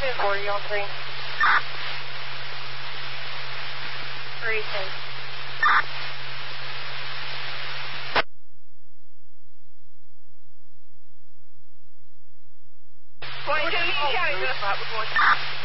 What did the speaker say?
240 on 3. 3, 10. Right, so me and Jerry